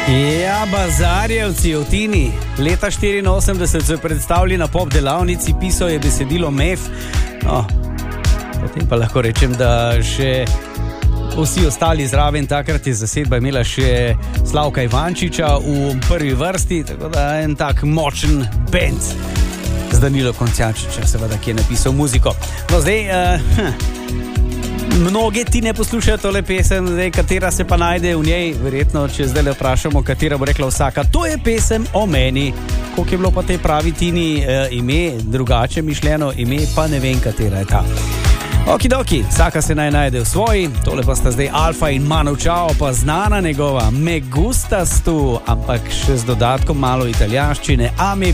Ja, Bazarjevci v Tini. Leta 84 so predstavili na pop delavnici, pisal je besedilo Mef. No, potem pa lahko rečem, da še vsi ostali zraven, takrat je zasedba imela še Slavka Ivančiča v prvi vrsti, tako da en tak močen band z Danilo Koncjančiča, seveda, ki je napisal muziko. No, zdaj, mnoge ti ne poslušajo tole pesem, zdaj, katera se pa najde v njej, verjetno, če zdaj le vprašamo, katera bo rekla vsaka. To je pesem o meni. Koliko je bilo pa tej pravi Tini ime, drugače mišljeno ime, pa ne vem, katera je ta. Okidoki, vsaka se naj najde v svoji, tole pa sta zdaj Alfa in Manu Chao, pa znana njegova Me gustas tu, ampak še z dodatkom malo italijanščine, a me